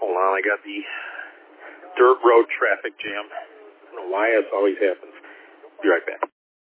Hold on, I got the dirt road traffic jam. I don't know why this always happens. Be right back.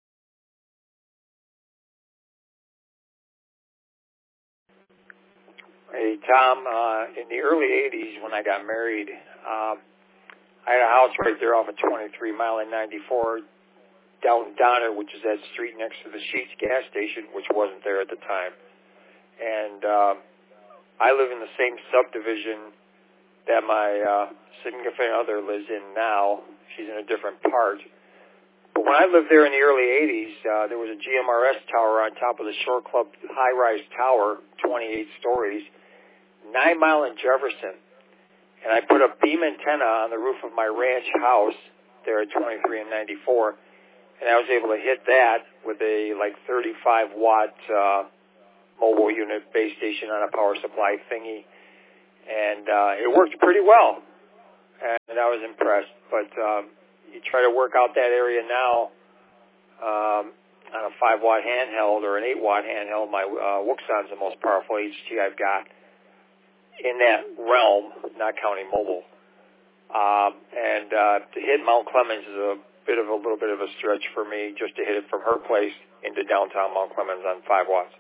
Hey, Tom, in the early 80s when I got married, I had a house right there off of 23 Mile and 94 down in Donner, which is that street next to the Sheetz gas station, which wasn't there at the time. And I live in the same subdivision that my significant other lives in now. She's in a different part. But when I lived there in the early 80s, there was a GMRS tower on top of the Shore Club high-rise tower, 28 stories, 9 Mile and Jefferson. And I put a beam antenna on the roof of my ranch house there at 23 and 94, and I was able to hit that with a 35-watt mobile unit base station on a power supply thingy. And it worked pretty well, and I was impressed. But you try to work out that area now on a 5-watt handheld or an 8-watt handheld. My Wuxon's the most powerful HT I've got in that realm, not counting mobile. And to hit Mount Clemens is a little bit of a stretch for me, just to hit it from her place into downtown Mount Clemens on 5 watts.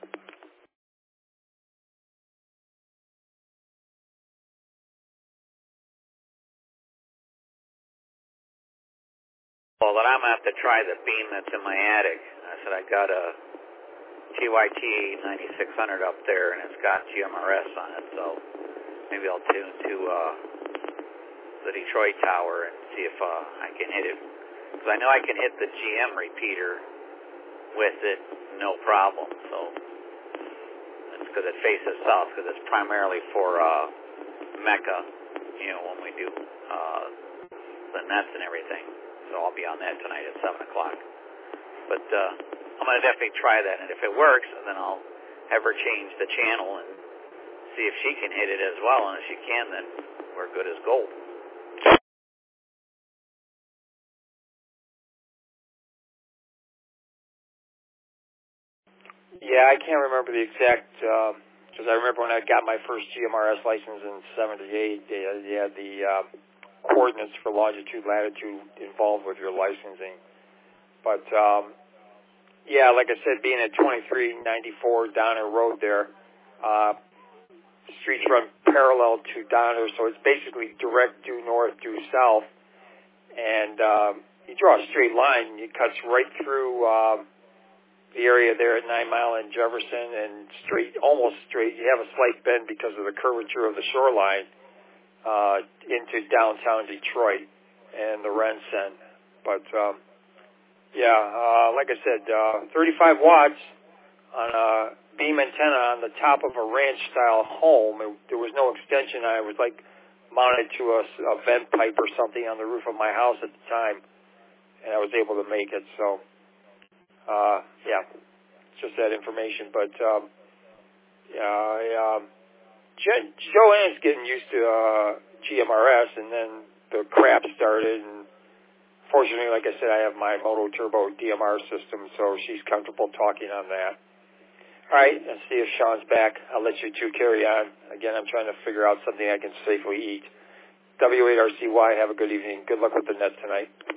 Well, then I'm going to have to try the beam that's in my attic. I said I got a TYT 9600 up there, and it's got GMRS on it, so maybe I'll tune to the Detroit tower and see if I can hit it. Because I know I can hit the GM repeater with it, no problem. So it's because it faces south, because it's primarily for Mecca, when we do the nets and everything. So I'll be on that tonight at 7 o'clock. But I'm going to definitely try that, and if it works, then I'll have her change the channel and see if she can hit it as well. And if she can, then we're good as gold. Yeah, I can't remember the exact, because I remember when I got my first GMRS license in 78, they had the coordinates for longitude, latitude involved with your licensing. But, yeah, like I said, being at 2394 Donner Road there, streets run parallel to Donner, so it's basically direct due north, due south. And you draw a straight line, it cuts right through the area there at 9 Mile and Jefferson, and almost straight. You have a slight bend because of the curvature of the shoreline into downtown Detroit and the Rensen. But, like I said, 35 watts on a beam antenna on the top of a ranch-style home. There was no extension. I was mounted to a vent pipe or something on the roof of my house at the time, and I was able to make it. So, just that information. But, Joanne's getting used to GMRS, and then the crap started. And fortunately, like I said, I have my Moto Turbo DMR system, so she's comfortable talking on that. All right, let's see if Sean's back. I'll let you two carry on. Again, I'm trying to figure out something I can safely eat. W8RCY, have a good evening. Good luck with the net tonight.